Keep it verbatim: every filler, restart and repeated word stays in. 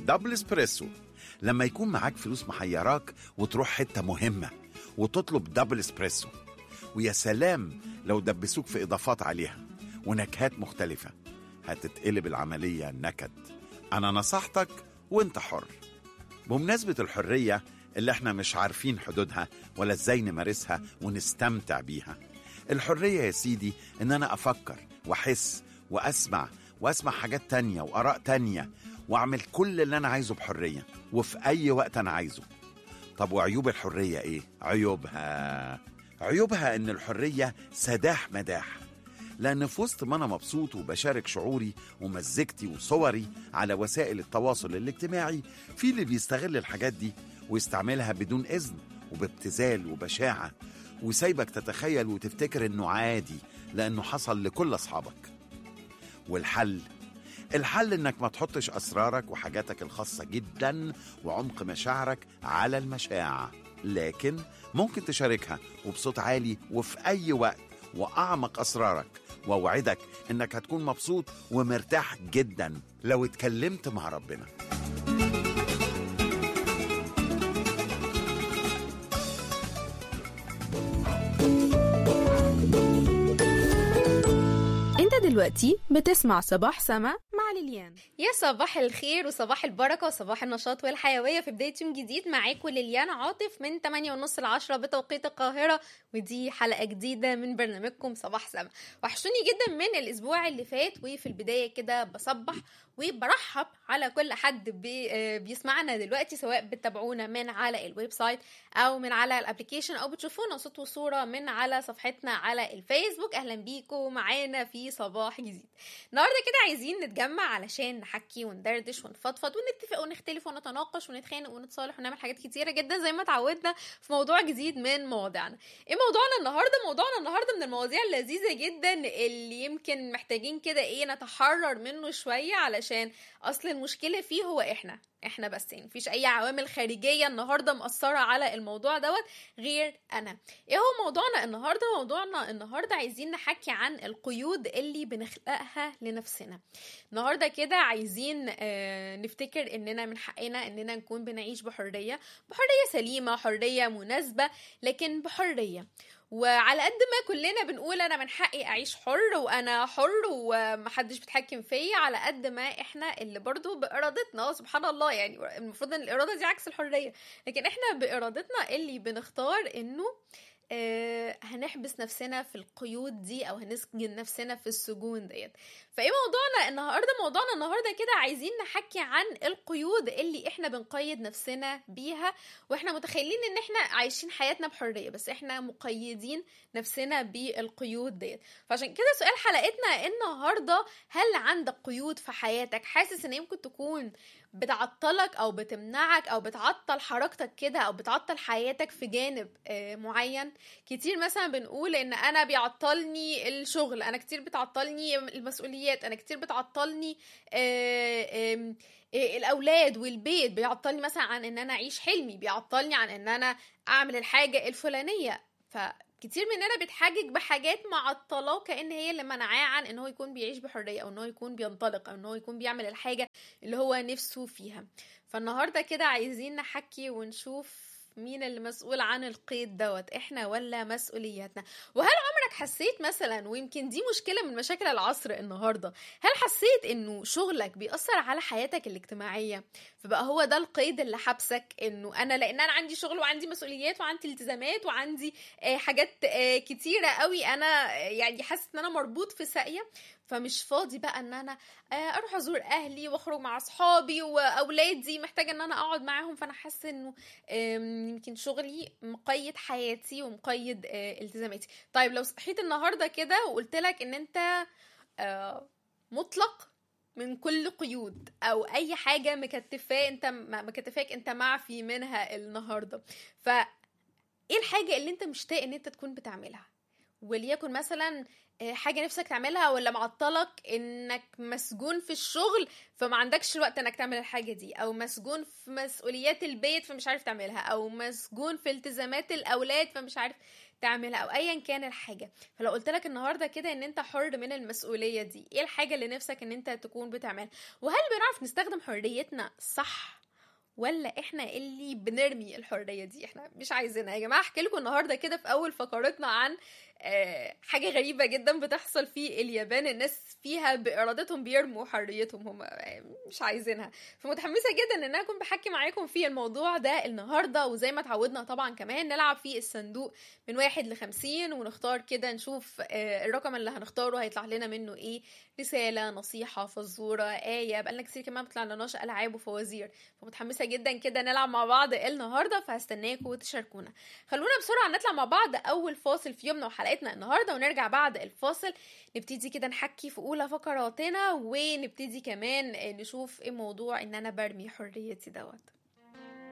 دبل اسبريسو. لما يكون معاك فلوس محيراك وتروح حتة مهمة وتطلب دبل اسبريسو، ويا سلام لو دبسوك في إضافات عليها ونكهات مختلفة، هتتقلب العملية نكد. أنا نصحتك وانت حر. بمناسبة الحرية اللي احنا مش عارفين حدودها ولا ازاي نمارسها ونستمتع بيها، الحرية يا سيدي ان انا افكر واحس واسمع واسمع حاجات تانية وآراء تانية واعمل كل اللي انا عايزه بحرية وفي اي وقت انا عايزه. طب وعيوب الحرية ايه؟ عيوبها عيوبها ان الحرية سداح مداح، لأن في وسط ما أنا مبسوط وبشارك شعوري ومزجتي وصوري على وسائل التواصل الاجتماعي، في اللي بيستغل الحاجات دي ويستعملها بدون إذن وبابتذال وبشاعة، وسايبك تتخيل وتفتكر إنه عادي لأنه حصل لكل أصحابك. والحل الحل إنك ما تحطش أسرارك وحاجاتك الخاصة جدا وعمق مشاعرك على المشاع، لكن ممكن تشاركها وبصوت عالي وفي أي وقت وأعمق أسرارك، وأوعدك إنك هتكون مبسوط ومرتاح جدا لو اتكلمت مع ربنا. انت دلوقتي بتسمع صباح سما مع ليليان. يا صباح الخير وصباح البركة وصباح النشاط والحيوية في بداية يوم جديد. معاكم ليليان عاطف من ثمانية ونص لعشرة بتوقيت القاهرة، ودي حلقة جديدة من برنامجكم صباح سما. وحشوني جدا من الأسبوع اللي فات، وفي البداية كده بصبح وبرحب على كل حد بي بيسمعنا دلوقتي، سواء بتتابعونا من على الويب سايت أو من على الابليكيشن أو بتشوفونا صوت وصورة من على صفحتنا على الفيسبوك. أهلا بيكم معانا في صباح جديد. النهاردة كده عايزين نتجمع علشان نحكي وندردش ونفضفض ونتفق ونختلف ونتناقش ونتخانق ونتصالح ونعمل حاجات كتيرة جدا زي ما تعودنا في موضوع جديد من مواضيعنا. ايه موضوعنا النهاردة؟ موضوعنا النهاردة من المواضيع اللذيذة جدا اللي يمكن محتاجين كده ايه نتحرر منه شوية، علشان اصل المشكلة فيه هو احنا احنا بس، يعني مفيش اي عوامل خارجية النهاردة مأثرة على الموضوع دوت غير انا. ايه هو موضوعنا النهاردة؟ موضوعنا النهاردة عايزين نحكي عن القيود اللي بنخلقها لنفسنا. النهاردة كده عايزين اه نفتكر اننا من حقنا اننا نكون بنعيش بحرية، بحرية سليمة، حرية مناسبة، لكن بحرية. وعلى قد ما كلنا بنقول انا من حقي اعيش حر وانا حر ومحدش بيتحكم فيا، على قد ما احنا اللي برضو بارادتنا، سبحان الله، يعني المفروض ان الاراده دي عكس الحريه، لكن احنا بارادتنا اللي بنختار انه آه هنحبس نفسنا في القيود دي او هنسجن نفسنا في السجون ديت. فايه موضوعنا النهارده؟ موضوعنا النهارده كده عايزين نحكي عن القيود اللي احنا بنقيد نفسنا بيها، واحنا متخيلين ان احنا عايشين حياتنا بحريه، بس احنا مقيدين نفسنا بالقيود ديت. فعشان كده سؤال حلقتنا النهارده: هل عندك قيود في حياتك حاسس ان يمكن تكون بتعطلك او بتمنعك او بتعطل حركتك كده او بتعطل حياتك في جانب آه معين؟ كتير مثلا بنقول ان انا بيعطلني الشغل، انا كتير بتعطلني المسؤوليات، انا كتير بتعطلني آه آه آه الاولاد والبيت، بيعطلني مثلا عن ان انا اعيش حلمي، بيعطلني عن ان انا اعمل الحاجة الفلانية. ف كتير مننا بيتحجج بحاجات معطلاه كأن هي اللي منعاه عن ان هو يكون بيعيش بحرية، او ان هو يكون بينطلق، او ان هو يكون بيعمل الحاجة اللي هو نفسه فيها. فالنهاردة كده عايزين نحكي ونشوف مين اللي مسؤول عن القيد دوت، احنا ولا مسؤولياتنا؟ وهل عمرك حسيت مثلا، ويمكن دي مشكلة من مشاكل العصر النهاردة، هل حسيت انه شغلك بيأثر على حياتك الاجتماعية، فبقى هو ده القيد اللي حبسك؟ انه انا لان انا عندي شغل وعندي مسؤوليات وعندي التزامات وعندي آه حاجات آه كتيرة قوي، انا آه يعني حاسس ان انا مربوط في ساقية، فمش فاضي بقى ان انا اروح ازور اهلي واخرج مع اصحابي واولادي، محتاجه ان انا اقعد معاهم، فانا حاسه انه يمكن شغلي مقيد حياتي ومقيد التزاماتي. طيب لو صحيت النهارده كده وقلت لك ان انت مطلق من كل قيود او اي حاجه مكتفاه انت مكتفاك انت معفي منها النهارده، ف ايه الحاجه اللي انت مشتاق ان انت تكون بتعملها؟ وليكن مثلا حاجة نفسك تعملها ولا معطلك انك مسجون في الشغل فما عندكش الوقت انك تعمل الحاجة دي، او مسجون في مسؤوليات البيت فمش عارف تعملها، او مسجون في التزامات الاولاد فمش عارف تعملها، او ايا كان الحاجة. فلو قلت لك النهاردة كده ان انت حر من المسؤولية دي، ايه الحاجة اللي نفسك ان انت تكون بتعملها؟ وهل بنعرف نستخدم حريتنا صح ولا احنا اللي بنرمي الحرية دي؟ احنا مش عايزينها يا جماعة. احكي لكم النهاردة كده في اول فقرتنا عن اه حاجة غريبة جدا بتحصل في اليابان، الناس فيها بإرادتهم بيرموا حريتهم، هم مش عايزينها. فمتحمسة جدا ان انا اكون بحكي معاكم في الموضوع ده النهاردة. وزي ما تعودنا طبعا كمان نلعب في الصندوق من واحد لخمسين، ونختار كده نشوف اه الرقم اللي هنختاره هيطلع لنا منه ايه، رسالة، نصيحة، فزورة، آية. بقالنا كتير كمان بطلع لناش ألعاب وفوازير، فمتحمسة جدا كده نلعب مع بعض النهاردة، فهستناكم تشاركونا. خلونا بسرعة نطلع مع بعض أول فاصل في يومنا وحلقتنا النهاردة، ونرجع بعد الفاصل نبتدي كده نحكي في أولى فقراتنا، ونبتدي كمان نشوف ايه موضوع إن أنا برمي حريتي دوت.